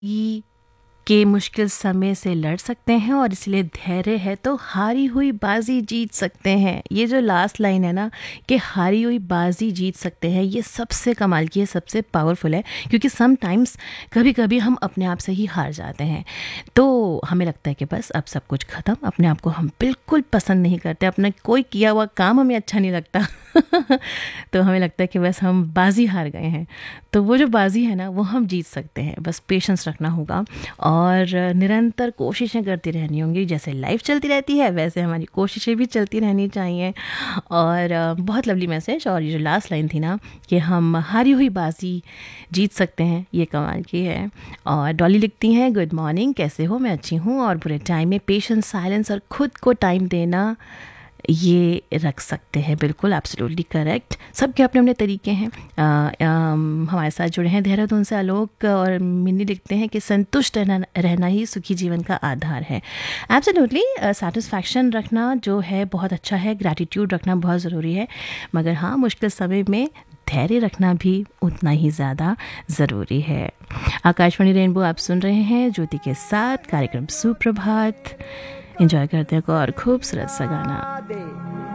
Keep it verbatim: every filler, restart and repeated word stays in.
ई के मुश्किल समय से लड़ सकते हैं और इसलिए धैर्य है तो हारी हुई बाजी जीत सकते हैं। ये जो लास्ट लाइन है ना कि हारी हुई बाजी जीत सकते हैं, ये सबसे कमाल की है, सबसे पावरफुल है, क्योंकि सम टाइम्स कभी कभी हम अपने आप से ही हार जाते हैं। तो हमें लगता है कि बस अब सब कुछ ख़त्म, अपने आप को हम बिल्कुल पसंद नहीं करते, अपना कोई किया हुआ काम हमें अच्छा नहीं लगता तो हमें लगता है कि बस हम बाजी हार गए हैं। तो वो जो बाजी है ना वो हम जीत सकते हैं, बस पेशेंस रखना होगा और निरंतर कोशिशें करती रहनी होंगी। जैसे लाइफ चलती रहती है वैसे हमारी कोशिशें भी चलती रहनी चाहिए। और अ, बहुत लवली मैसेज। और ये जो लास्ट लाइन थी ना कि हम हारी हुई बाजी जीत सकते हैं, ये कमाल की है। और डॉली लिखती हैं, गुड मॉर्निंग, कैसे हो? मैं अच्छी हूँ। और बुरे टाइम में पेशेंस, साइलेंस और खुद को टाइम देना ये रख सकते हैं। बिल्कुल, एब्सोल्युटली करेक्ट। सबके अपने अपने तरीके हैं। अ, अम, हमारे साथ जुड़े हैं देहरादून से आलोक और मिन्नी लिखते हैं कि संतुष्ट रहना रहना ही सुखी जीवन का आधार है। एब्सोल्युटली, सेटिस्फैक्शन रखना जो है बहुत अच्छा है, ग्रैटिट्यूड रखना बहुत ज़रूरी है, मगर हाँ, मुश्किल समय में धैर्य रखना भी उतना ही ज़्यादा ज़रूरी है। आकाशवाणी रेनबो आप सुन रहे हैं ज्योति के साथ, कार्यक्रम सुप्रभात। एंजॉय करते हैं और खूबसूरत सा गाना।